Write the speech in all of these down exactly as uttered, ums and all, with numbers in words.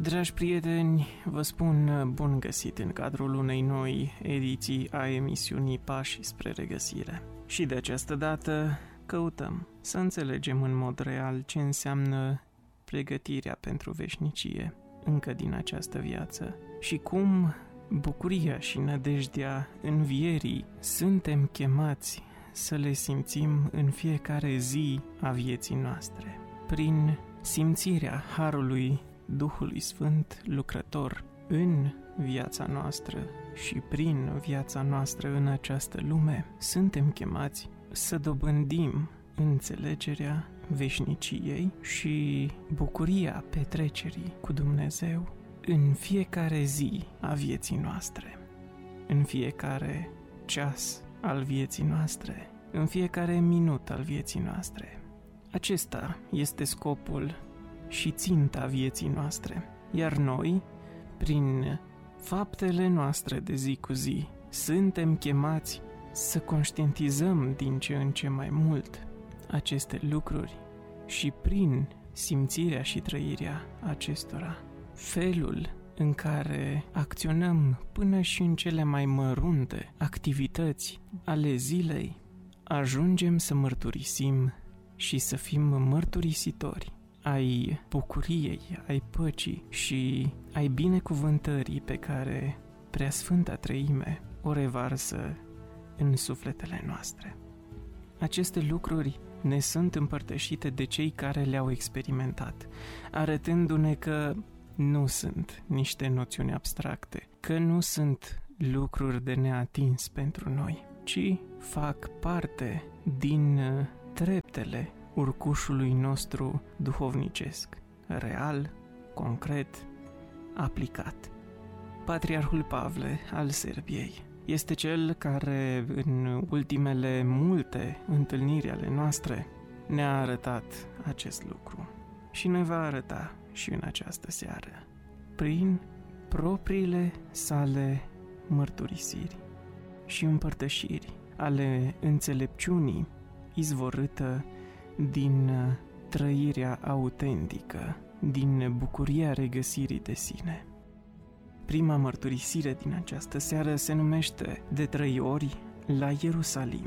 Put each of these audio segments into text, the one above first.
Dragi prieteni, vă spun bun găsit în cadrul unei noi ediții a emisiunii Pași spre regăsire. Și de această dată căutăm să înțelegem în mod real ce înseamnă pregătirea pentru veșnicie încă din această viață și cum bucuria și nădejdea învierii suntem chemați să le simțim în fiecare zi a vieții noastre, prin simțirea harului Duhului Sfânt lucrător în viața noastră și prin viața noastră în această lume. Suntem chemați să dobândim înțelegerea veșniciei și bucuria petrecerii cu Dumnezeu în fiecare zi a vieții noastre, în fiecare ceas al vieții noastre, în fiecare minut al vieții noastre. Acesta este scopul și ținta vieții noastre, iar noi, prin faptele noastre de zi cu zi, suntem chemați să conștientizăm din ce în ce mai mult aceste lucruri și prin simțirea și trăirea acestora, felul în care acționăm până și în cele mai mărunte activități ale zilei, ajungem să mărturisim și să fim mărturisitori ai bucuriei, ai păcii și ai binecuvântării pe care Preasfânta Treime o revarsă în sufletele noastre. Aceste lucruri ne sunt împărtășite de cei care le-au experimentat, arătându-ne că nu sunt niște noțiuni abstracte, că nu sunt lucruri de neatins pentru noi, ci fac parte din treptele urcușului nostru duhovnicesc, real, concret, aplicat. Patriarhul Pavle al Serbiei este cel care, în ultimele multe întâlniri ale noastre, ne-a arătat acest lucru și ne va arăta și în această seară, prin propriile sale mărturisiri și împărtășiri ale înțelepciunii izvorâtă din trăirea autentică, din bucuria regăsirii de sine. Prima mărturisire din această seară se numește De trei ori la Ierusalim.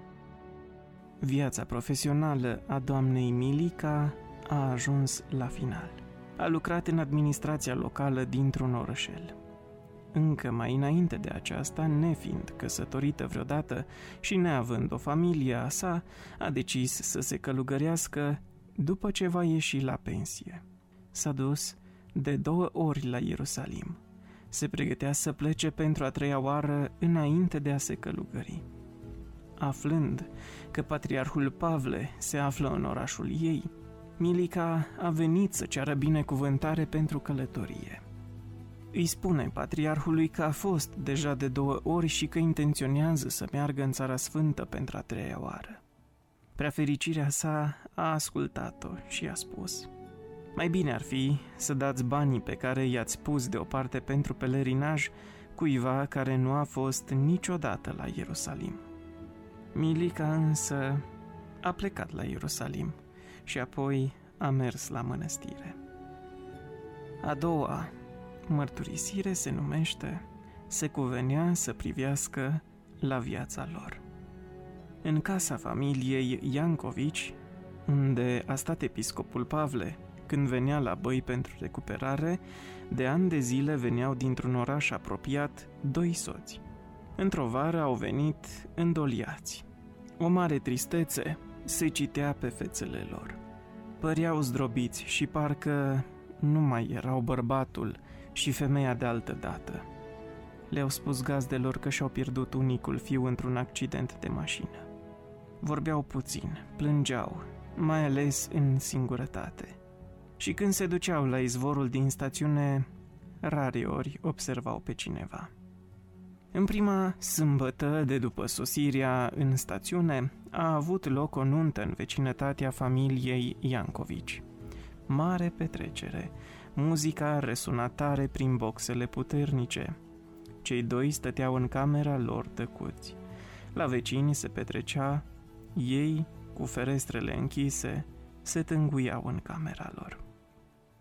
Viața profesională a doamnei Milica a ajuns la final. A lucrat în administrația locală dintr-un orășel. Încă mai înainte de aceasta, nefiind căsătorită vreodată și neavând o familie a sa, a decis să se călugărească după ce va ieși la pensie. S-a dus de două ori la Ierusalim. Se pregătea să plece pentru a treia oară înainte de a se călugări. Aflând că patriarhul Pavle se află în orașul ei, Milica a venit să ceară binecuvântare pentru călătorie. Îi spune patriarhului că a fost deja de două ori și că intenționează să meargă în Țara Sfântă pentru a treia oară. Preafericirea sa a ascultat-o și a spus: mai bine ar fi să dați banii pe care i-ați pus deoparte pentru pelerinaj cuiva care nu a fost niciodată la Ierusalim. Milica însă a plecat la Ierusalim și apoi a mers la mănăstire. A doua mărturisire se numește Se cuvenea să privească la viața lor. În casa familiei Iancovici, unde a stat episcopul Pavle când venea la Băi pentru recuperare, de ani de zile veneau dintr-un oraș apropiat doi soți. Într-o vară au venit îndoliați. O mare tristețe se citea pe fețele lor. Păreau zdrobiți și parcă nu mai erau bărbatul și femeia de altă dată. Le-au spus gazdelor că și-au pierdut unicul fiu într-un accident de mașină. Vorbeau puțin, plângeau, mai ales în singurătate. Și când se duceau la izvorul din stațiune, rare ori observau pe cineva. În prima sâmbătă de după sosirea în stațiune, a avut loc o nuntă în vecinătatea familiei Iancovici. Mare petrecere, muzica resuna tare prin boxele puternice. Cei doi stăteau în camera lor tăcuți. La vecini se petrecea, ei, cu ferestrele închise, se tânguiau în camera lor.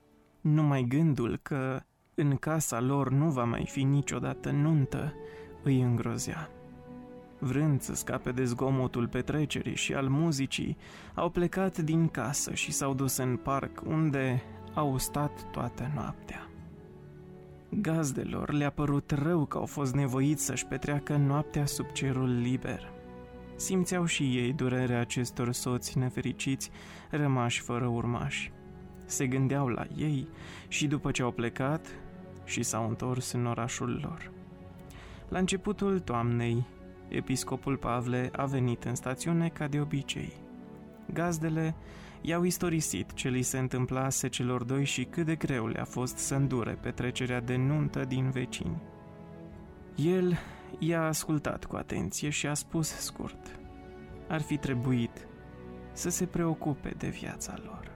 Numai gândul că în casa lor nu va mai fi niciodată nuntă îi îngrozea. Vrând să scape de zgomotul petrecerii și al muzicii, au plecat din casă și s-au dus în parc, unde au stat toată noaptea. Gazdelor le-a părut rău că au fost nevoiți să-și petreacă noaptea sub cerul liber. Simțeau și ei durerea acestor soți nefericiți, rămași fără urmași. Se gândeau la ei și după ce au plecat și s-au întors în orașul lor. La începutul toamnei, episcopul Pavle a venit în stațiune ca de obicei. Gazdele i-au istorisit ce li se întâmplase celor doi și cât de greu le-a fost să îndure petrecerea de nuntă din vecini. El i-a ascultat cu atenție și a spus scurt: ar fi trebuit să se preocupe de viața lor.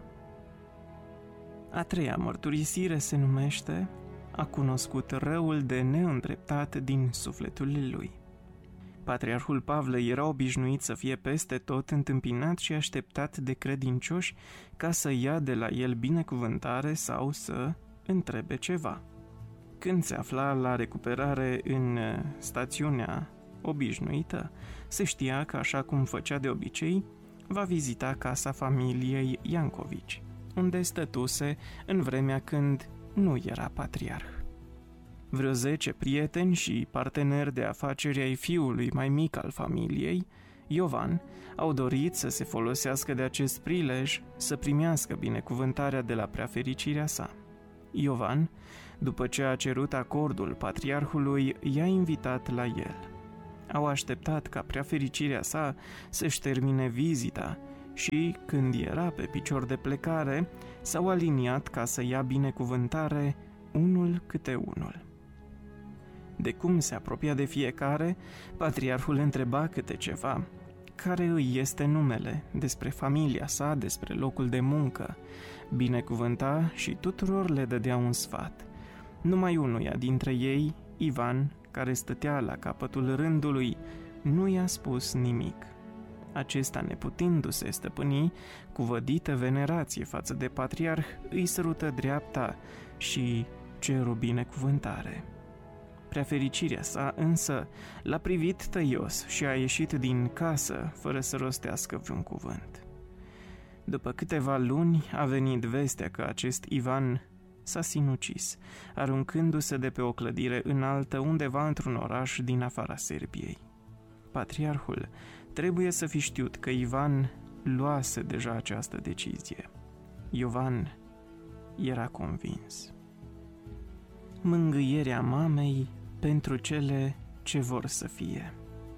A treia mărturisire se numește: a cunoscut răul de neîndreptat din sufletul lui. Patriarhul Pavle era obișnuit să fie peste tot întâmpinat și așteptat de credincioși ca să ia de la el binecuvântare sau să întrebe ceva. Când se afla la recuperare în stațiunea obișnuită, se știa că, așa cum făcea de obicei, va vizita casa familiei Iancovici, unde stătuse în vremea când nu era patriarh. Vreo zece prieteni și parteneri de afaceri ai fiului mai mic al familiei, Iovan, au dorit să se folosească de acest prilej să primească binecuvântarea de la preafericirea sa. Iovan, după ce a cerut acordul patriarhului, i-a invitat la el. Au așteptat ca preafericirea sa să-și termine vizita și, când era pe picior de plecare, s-au aliniat ca să ia binecuvântare unul câte unul. De cum se apropia de fiecare, patriarhul întreba câte ceva: care îi este numele, despre familia sa, despre locul de muncă. Binecuvânta și tuturor le dădea un sfat. Numai unuia dintre ei, Ivan, care stătea la capătul rândului, nu i-a spus nimic. Acesta, neputindu-se stăpâni, cu vădită venerație față de patriarh, îi sărută dreapta și ceru binecuvântare. Preafericirea sa însă l-a privit tăios și a ieșit din casă fără să rostească vreun cuvânt. După câteva luni a venit vestea că acest Ivan s-a sinucis, aruncându-se de pe o clădire înaltă undeva într-un oraș din afara Serbiei. Patriarhul trebuie să fi știut că Ivan luase deja această decizie. Iovan era convins. Mângâierea mamei pentru cele ce vor să fie.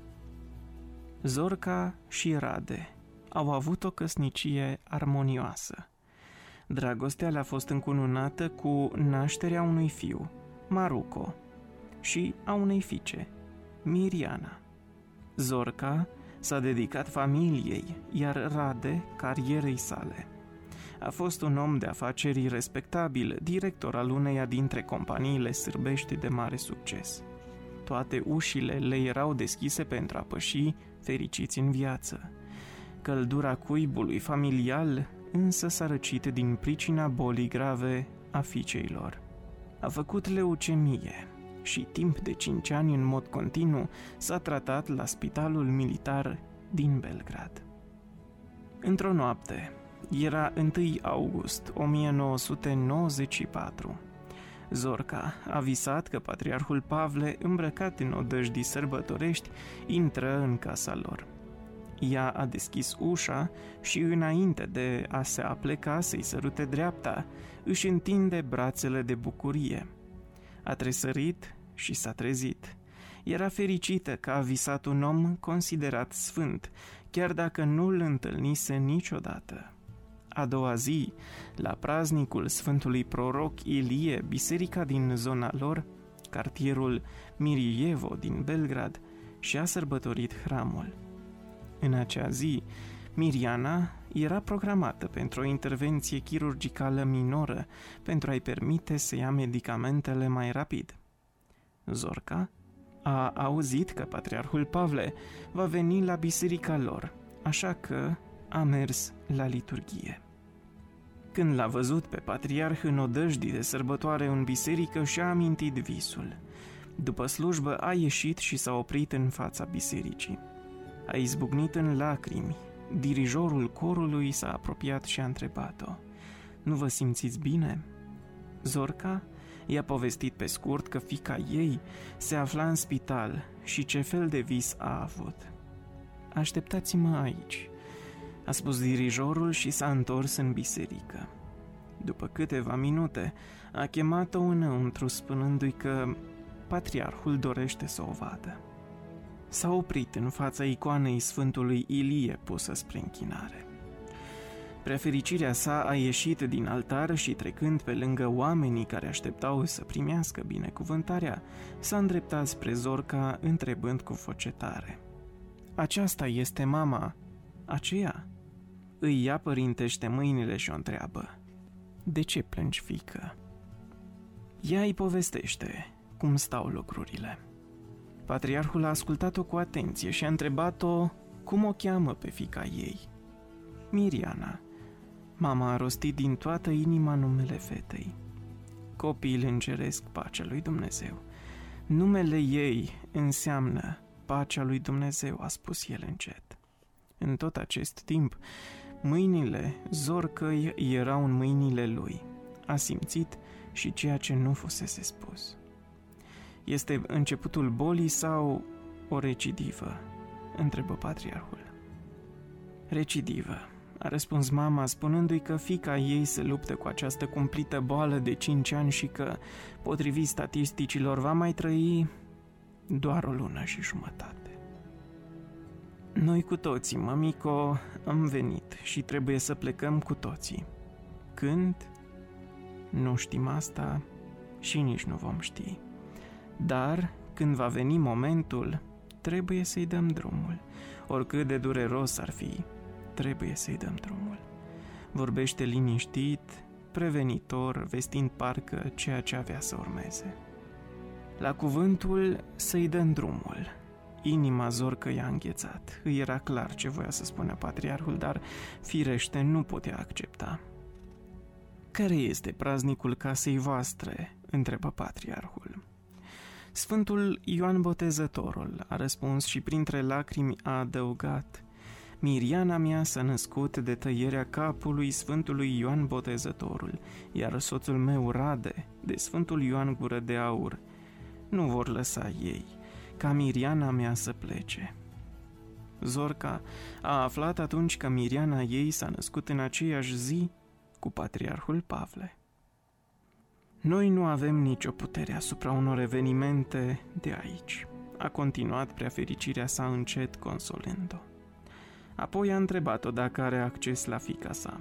Zorca și Rade au avut o căsnicie armonioasă. Dragostea le-a fost încununată cu nașterea unui fiu, Maruco, și a unei fiice, Miriana. Zorca s-a dedicat familiei, iar Rade carierei sale. A fost un om de afaceri respectabil, director al uneia dintre companiile sârbești de mare succes. Toate ușile le erau deschise pentru a păși fericiți în viață. Căldura cuibului familial însă s-a răcit din pricina bolii grave a fiicei lor. A făcut leucemie și timp de cinci ani în mod continuu s-a tratat la spitalul militar din Belgrad. Într-o noapte, era întâi august o mie nouă sute nouăzeci și patru. Zorca a visat că patriarhul Pavle, îmbrăcat în odăjdii sărbătorești, intră în casa lor. Ea a deschis ușa și, înainte de a se apleca să-i sărute dreapta, își întinde brațele de bucurie. A tresărit și s-a trezit. Era fericită că a visat un om considerat sfânt, chiar dacă nu îl întâlnise niciodată. A doua zi, la praznicul Sfântului Proroc Ilie, biserica din zona lor, cartierul Mirievo din Belgrad, și-a sărbătorit hramul. În acea zi, Miriana era programată pentru o intervenție chirurgicală minoră pentru a-i permite să ia medicamentele mai rapid. Zorca a auzit că patriarhul Pavle va veni la biserica lor, așa că a mers la liturghie. Când l-a văzut pe patriarh în odăjdii de sărbătoare în biserică, și-a amintit visul. După slujbă a ieșit și s-a oprit în fața bisericii. A izbucnit în lacrimi. Dirijorul corului s-a apropiat și a întrebat-o: "Nu vă simțiți bine?" Zorca i-a povestit pe scurt că fiica ei se afla în spital și ce fel de vis a avut. "Așteptați-mă aici," a spus dirijorul și s-a întors în biserică. După câteva minute a chemat-o înăuntru, spunându-i că patriarhul dorește să o vadă. S-a oprit în fața icoanei Sfântului Ilie pusă spre închinare. Prefericirea sa a ieșit din altar și, trecând pe lângă oamenii care așteptau să primească binecuvântarea, s-a îndreptat spre Zorca, întrebând cu voce tare: "Aceasta este mama aceea?" Îi ia părintește mâinile și o întreabă: "De ce plângi, fiică?" Ea îi povestește cum stau lucrurile. Patriarhul a ascultat-o cu atenție și a întrebat-o cum o cheamă pe fiica ei. "Miriana." Mama a rostit din toată inima numele fetei. "Copiii înceresc pacea lui Dumnezeu. Numele ei înseamnă pacea lui Dumnezeu," a spus el încet. În tot acest timp, mâinile Zorcăi erau în mâinile lui. A simțit și ceea ce nu fusese spus. "Este începutul bolii sau o recidivă?" întrebă patriarhul. "Recidivă," a răspuns mama, spunându-i că fiica ei se luptă cu această cumplită boală de cinci ani și că, potrivit statisticilor, va mai trăi doar o lună și jumătate. "Noi cu toții, mămico, am venit și trebuie să plecăm cu toții. Când? Nu știm asta și nici nu vom ști. Dar, când va veni momentul, trebuie să-i dăm drumul. Oricât de dureros ar fi, trebuie să-i dăm drumul." Vorbește liniștit, prevenitor, vestind parcă ceea ce avea să urmeze. La cuvântul "să-i dăm drumul", inima Zorcăi a înghețat. Îi era clar ce voia să spună patriarhul, dar firește nu putea accepta. "Care este praznicul casei voastre?" întrebă patriarhul. "Sfântul Ioan Botezătorul," a răspuns și printre lacrimi a adăugat: "Miriana mea s-a născut de tăierea capului Sfântului Ioan Botezătorul, iar soțul meu Rade de Sfântul Ioan Gură de Aur. Nu vor lăsa ei ca Miriana mea să plece." Zorca a aflat atunci că Miriana ei s-a născut în aceeași zi cu patriarhul Pavle. "Noi nu avem nicio putere asupra unor evenimente de aici," a continuat Preafericirea sa încet, consolând-o. Apoi a întrebat-o dacă are acces la fiica sa.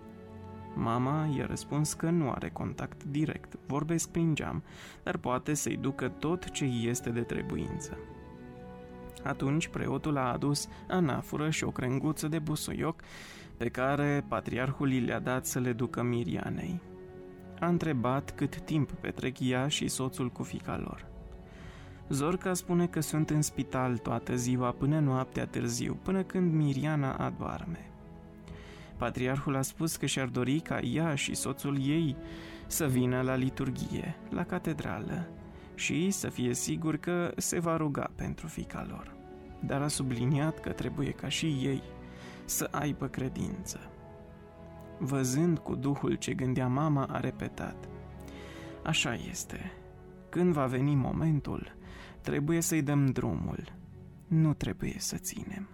Mama i-a răspuns că nu are contact direct, vorbesc prin geam, dar poate să-i ducă tot ce îi este de trebuință. Atunci preotul a adus anafură și o crenguță de busuioc pe care patriarhul i le-a dat să le ducă Mirianei. A întrebat cât timp petrec ea și soțul cu fiica lor. Zorca spune că sunt în spital toată ziua până noaptea târziu, până când Miriana adorme. Patriarhul a spus că și-ar dori ca ea și soțul ei să vină la liturghie, la catedrală, și să fie sigur că se va ruga pentru fiica lor, dar a subliniat că trebuie ca și ei să aibă credință. Văzând cu duhul ce gândea mama, a repetat: "Așa este. Când va veni momentul, trebuie să-i dăm drumul. Nu trebuie să ținem."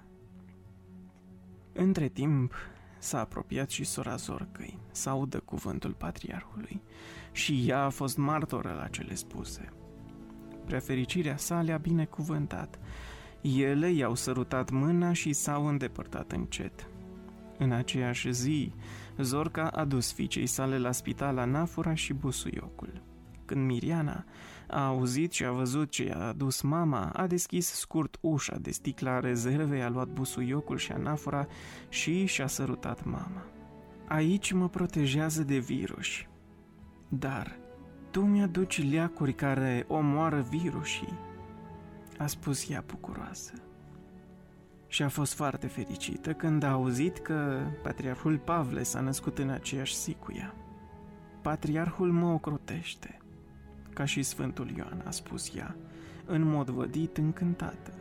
Între timp, s-a apropiat și sora Zorcăi să audă cuvântul patriarhului și ea a fost martoră la cele spuse. Preafericirea sa le-a binecuvântat. Ele i-au sărutat mâna și s-au îndepărtat încet. În aceeași zi, Zorca a dus fiicei sale la spital anafora și busuiocul. Când Miriana a auzit și a văzut ce i-a adus mama, a deschis scurt ușa de sticla rezervei, a luat busuiocul și anafora și și-a sărutat mama. "Aici mă protejează de viruși, dar tu mi-aduci leacuri care omoară virusii," a spus ea bucuroasă. și a fost foarte fericită când a auzit că patriarhul Pavle s-a născut în aceeași zi cu ea. Patriarhul mă ocrotește, ca și Sfântul Ioan, a spus ea, în mod vădit încântată.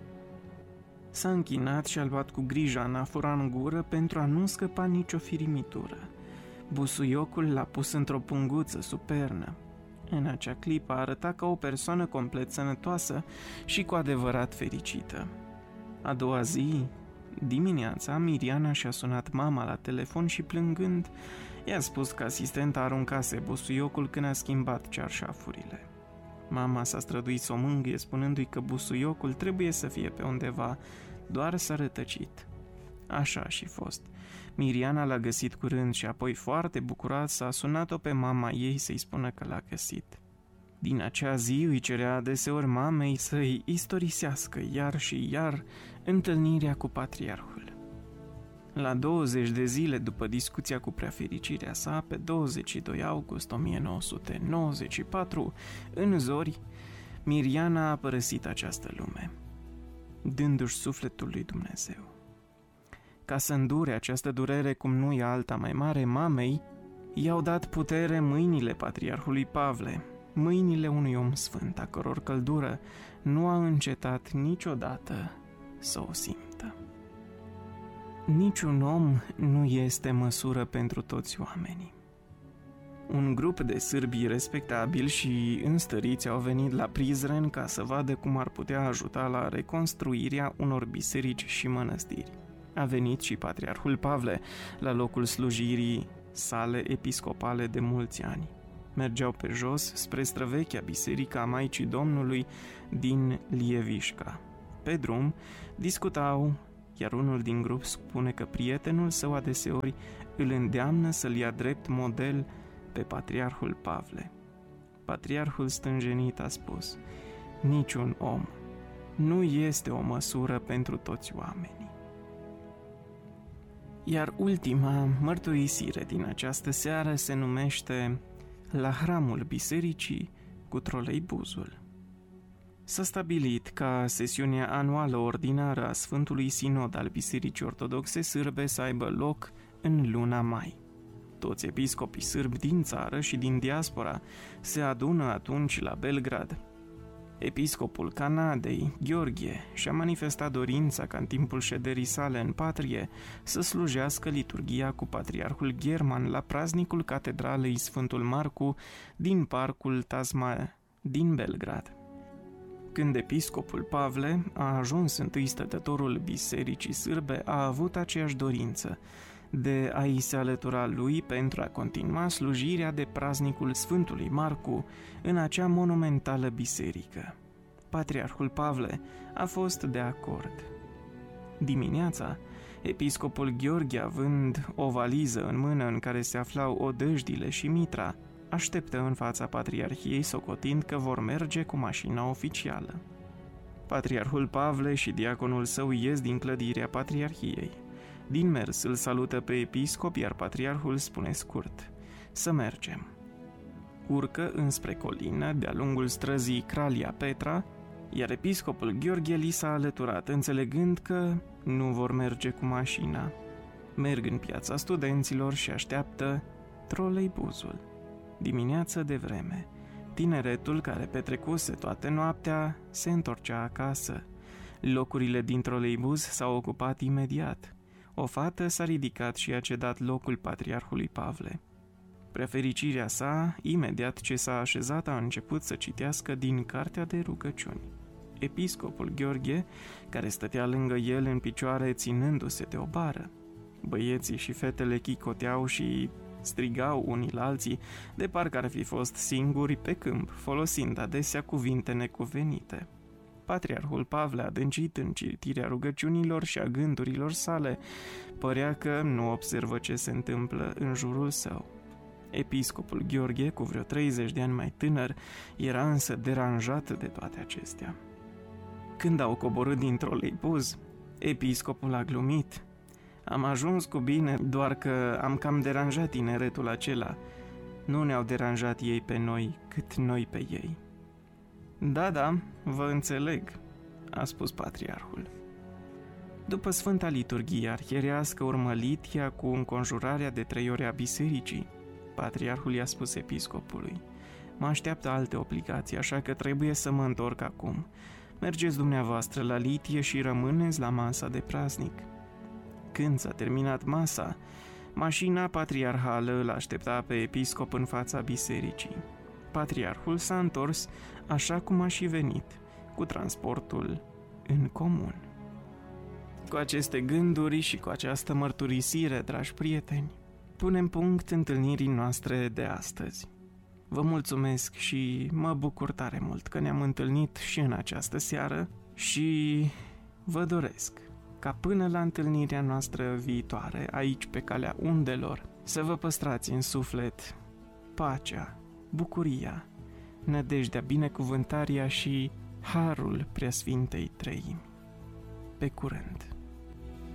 S-a închinat și a luat cu grijă anafora în gură pentru a nu scăpa nicio firimitură. Busuiocul l-a pus într-o punguță supernă. În acea clipă arăta ca o persoană complet sănătoasă și cu adevărat fericită. A doua zi, dimineața, Miriana și-a sunat mama la telefon și plângând, i-a spus că asistenta aruncase busuiocul când a schimbat cearșafurile. Mama s-a străduit să o mângâie spunându-i că busuiocul trebuie să fie pe undeva, doar s-a rătăcit. Așa a și fost. Miriana l-a găsit curând și apoi, foarte bucuroasă, a sunat-o pe mama ei să-i spună că l-a găsit. Din acea zi îi cerea adeseori mamei să-i istorisească iar și iar întâlnirea cu patriarhul. La douăzeci de zile după discuția cu preafericirea sa, pe douăzeci și doi august o mie nouă sute nouăzeci și patru, în zori, Miriana a părăsit această lume, dându-și sufletul lui Dumnezeu. Ca să îndure această durere cum nu e alta mai mare, mamei i-au dat putere mâinile patriarhului Pavle, mâinile unui om sfânt, a căror căldură nu a încetat niciodată să o simtă. Niciun om nu este măsură pentru toți oamenii. Un grup de sârbi respectabili și înstăriți au venit la Prizren ca să vadă cum ar putea ajuta la reconstruirea unor biserici și mănăstiri. A venit și patriarhul Pavle la locul slujirii sale episcopale de mulți ani. Mergeau pe jos spre străvechea biserică a Maicii Domnului din Lievișca. Pe drum discutau, iar unul din grup spune că prietenul său adeseori îl îndeamnă să-l ia drept model pe patriarhul Pavle. Patriarhul stânjenit a spus: niciun om nu este o măsură pentru toți oamenii. Iar ultima mărturisire din această seară se numește La hramul bisericii cu troleibuzul. S-a stabilit ca sesiunea anuală ordinară a Sfântului Sinod al Bisericii Ortodoxe Sârbe să aibă loc în luna mai. Toți episcopii sârbi din țară și din diaspora se adună atunci la Belgrad. Episcopul Canadei, Gheorghe, și-a manifestat dorința ca în timpul șederii sale în patrie să slujească liturghia cu patriarhul German la praznicul catedralei Sfântul Marcu din parcul Tasma din Belgrad. Când episcopul Pavle a ajuns întâi stătătorul bisericii sârbe, a avut aceeași dorință de a-i se alătura lui pentru a continua slujirea de praznicul Sfântului Marcu în acea monumentală biserică. Patriarhul Pavle a fost de acord. Dimineața, episcopul Gheorghe, având o valiză în mână în care se aflau odăjdile și mitra, așteptă în fața patriarhiei, socotind că vor merge cu mașina oficială. Patriarhul Pavle și diaconul său ies din clădirea patriarhiei. Din mers îl salută pe episcop, iar patriarhul spune scurt: să mergem. Urcă înspre colină, de-a lungul străzii Cralia Petra, iar episcopul Gheorghe li s-a alăturat, înțelegând că nu vor merge cu mașina. Merg în piața studenților și așteaptă troleibuzul. Dimineață de vreme, tineretul care petrecuse toată noaptea se întorcea acasă. Locurile din troleibuz s-au ocupat imediat. O fată s-a ridicat și a cedat locul patriarhului Pavle. Prefericirea sa, imediat ce s-a așezat, a început să citească din cartea de rugăciuni. Episcopul Gheorghe, care stătea lângă el în picioare ținându-se de o bară. Băieții și fetele chicoteau și strigau unii la alții, de parcă ar fi fost singuri pe câmp, folosind adesea cuvinte necuvenite. Patriarhul Pavle, adâncit în citirea rugăciunilor și a gândurilor sale, părea că nu observă ce se întâmplă în jurul său. Episcopul Gheorghe, cu vreo treizeci de ani mai tânăr, era însă deranjat de toate acestea. Când au coborât din troleibuz, episcopul a glumit: am ajuns cu bine, doar că am cam deranjat tineretul acela. Nu ne-au deranjat ei pe noi, cât noi pe ei. Da, da, vă înțeleg, a spus patriarhul. După Sfânta Liturghie arhierească urmă litia cu înconjurarea de trei ore a bisericii. Patriarhul i-a spus episcopului: mă așteaptă alte obligații, așa că trebuie să mă întorc acum. Mergeți dumneavoastră la litie și rămâneți la masa de praznic. Când s-a terminat masa, mașina patriarhală îl aștepta pe episcop în fața bisericii. Patriarhul s-a întors așa cum a și venit, cu transportul în comun. Cu aceste gânduri și cu această mărturisire, dragi prieteni, punem punct întâlnirii noastre de astăzi. Vă mulțumesc și mă bucur tare mult că ne-am întâlnit și în această seară și vă doresc ca până la întâlnirea noastră viitoare, aici pe calea undelor, să vă păstrați în suflet pacea, bucuria, nădejdea, binecuvântarea și harul Preasfintei Treimi. Pe curând!